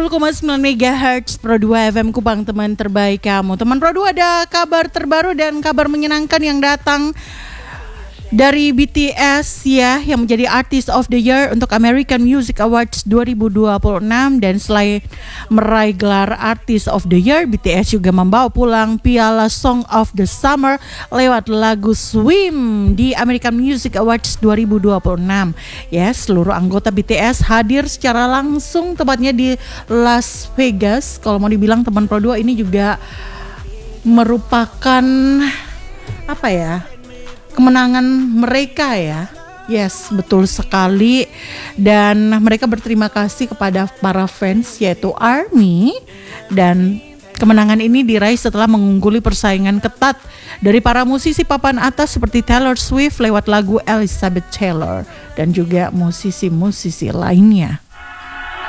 90,9 MHz Pro 2 FM Kupang, teman terbaik kamu. Teman Pro 2, ada kabar terbaru dan kabar menyenangkan yang datang dari BTS ya, yang menjadi Artist of the Year untuk American Music Awards 2026. Dan selain meraih gelar Artist of the Year, BTS juga membawa pulang piala Song of the Summer lewat lagu Swim di American Music Awards 2026. Ya, seluruh anggota BTS hadir secara langsung, tepatnya di Las Vegas. Kalau mau dibilang teman Pro 2, ini juga merupakan kemenangan mereka ya. Yes, betul sekali. Dan mereka berterima kasih kepada para fans, yaitu ARMY. Dan kemenangan ini diraih setelah mengungguli persaingan ketat dari para musisi papan atas seperti Taylor Swift lewat lagu Elizabeth Taylor dan juga musisi-musisi lainnya.